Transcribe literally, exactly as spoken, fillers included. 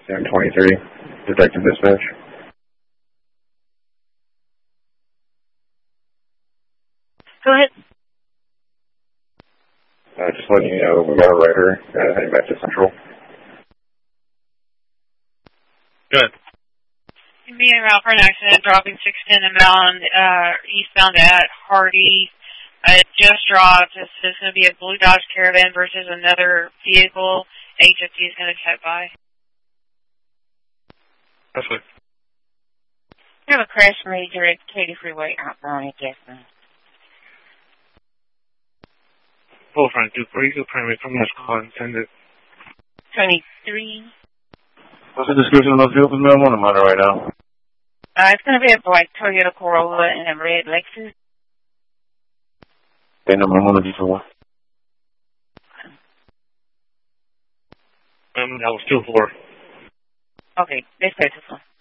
seven twenty-three, Detective Dispatch. Go ahead. Uh, just letting you know, we got a rider uh, heading back to Central. Good. Being around for an accident, dropping six ten inbound, uh, eastbound at Hardy. Uh, it just dropped. This is going to be a blue Dodge Caravan versus another vehicle. H F T is going to cut by. That's good. We have a crash major at Katy Freeway outbound at Jackson. Full front, Duke, where you go primary from this call and send it. twenty-three. What's the description of those vehicles, ma'am? I'm on it right now. Uh, it's going to be a black Toyota Corolla and a red Lexus. Okay, number one, one, two, one. Um, that was two four. Okay, this is one.